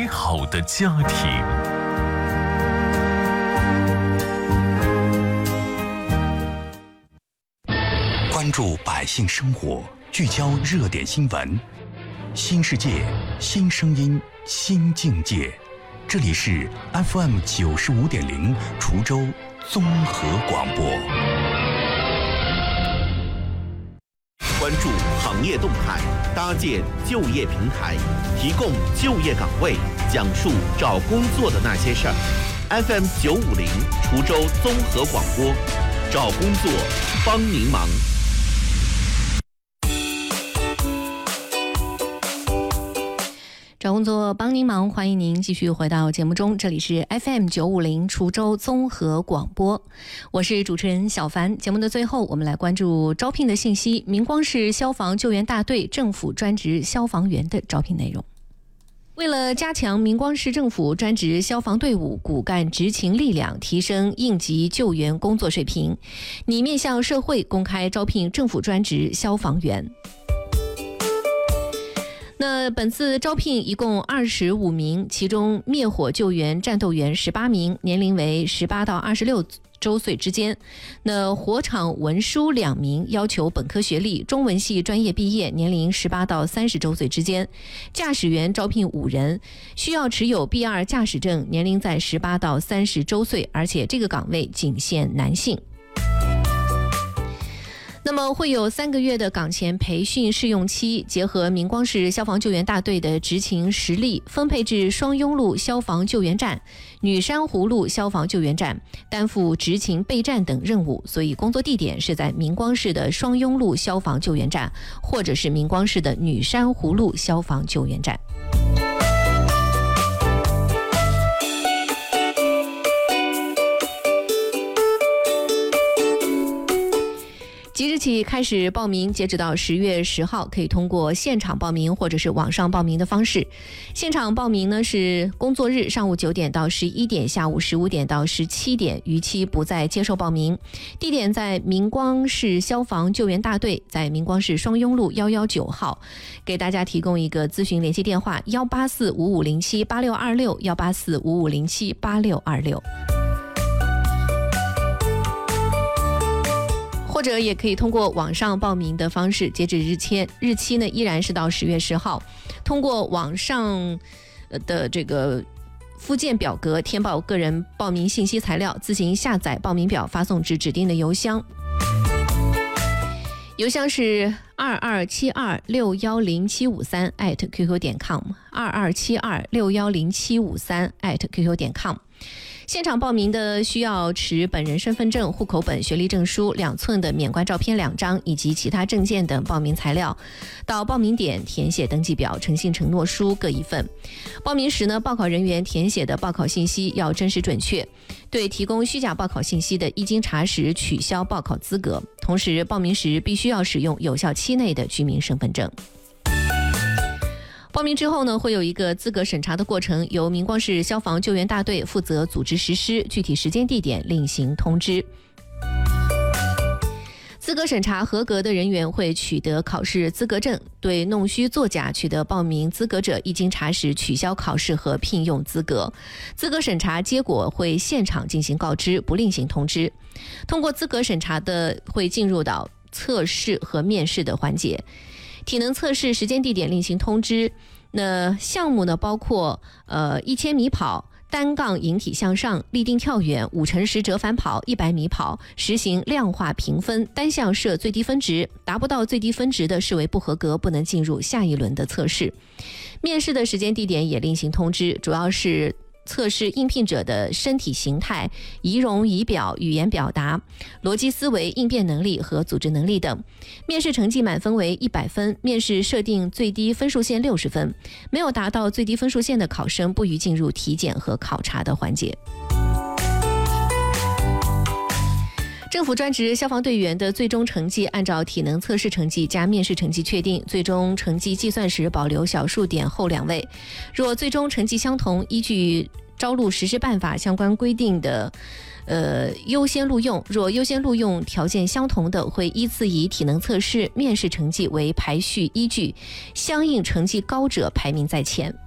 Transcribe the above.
美好的家庭。 关注百姓生活，聚焦热点新闻，新世界，新声音，新境界。这里是 FM 95.0滁州综合广播。 关注行业动态，搭建就业平台，提供就业岗位，讲述找工作的那些事儿。FM 950滁州综合广播，找工作帮您忙。 找工作帮您忙，欢迎您继续回到节目中，这里是 FM 950滁州综合广播，我是主持人小凡。节目的最后，我们来关注招聘的信息。明光市消防救援大队政府专职消防员的招聘内容。为了加强明光市政府专职消防队伍骨干执勤力量，提升应急救援工作水平，拟面向社会公开招聘政府专职消防员。那本次招聘一共25名，其中灭火救援战斗员18名，年龄为18到26周岁之间。那火场文书2名，要求本科学历，中文系专业毕业，年龄18到30周岁之间。驾驶员招聘5人，需要持有 B2 驾驶证，年龄在18到30周岁，而且这个岗位仅限男性。那么会有3个月的岗前培训试用期，结合明光市消防救援大队的执勤实力，分配至双雍路消防救援站、女山湖路消防救援站，担负执勤备战等任务。所以工作地点是在明光市的双雍路消防救援站，或者是明光市的女山湖路消防救援站。即日起开始报名，截止到10月10号，可以通过现场报名或者是网上报名的方式。现场报名呢是工作日上午9点到11点，下午15点到17点，逾期不再接受报名。地点在明光市消防救援大队，在明光市双雍路119号。给大家提供一个咨询联系电话：18455078626 18455078626。或者也可以通过网上报名的方式，截止日期呢依然是到10月10号。通过网上的这个附件表格填报个人报名信息材料，自行下载报名表，发送至指定的邮箱。邮箱是2272610753@qq.com2272610753@qq.com。现场报名的需要持本人身份证、户口本、学历证书、2寸的免冠照片2张以及其他证件等报名材料，到报名点填写登记表、诚信承诺书各1份。报名时呢，报考人员填写的报考信息要真实准确，对提供虚假报考信息的，一经查实取消报考资格。同时，报名时必须要使用有效期内的居民身份证。报名之后呢，会有一个资格审查的过程，由明光市消防救援大队负责组织实施，具体时间地点另行通知。资格审查合格的人员会取得考试资格证，对弄虚作假取得报名资格者，一经查实取消考试和聘用资格。资格审查结果会现场进行告知，不另行通知。通过资格审查的会进入到测试和面试的环节。体能测试时间地点另行通知。那项目呢，包括1000米跑、单杠引体向上、立定跳远、5×10折返跑、100米跑，实行量化评分，单项设最低分值，达不到最低分值的视为不合格，不能进入下一轮的测试。面试的时间地点也另行通知，主要是测试应聘者的身体形态、仪容仪表、语言表达、逻辑思维、应变能力和组织能力等。面试成绩满分为100分，面试设定最低分数线60分，没有达到最低分数线的考生不予进入体检和考察的环节。政府专职消防队员的最终成绩按照体能测试成绩加面试成绩确定，最终成绩计算时保留小数点后2位。若最终成绩相同，依据招录实施办法相关规定的优先录用，若优先录用条件相同的，会依次以体能测试、面试成绩为排序依据，相应成绩高者排名在前。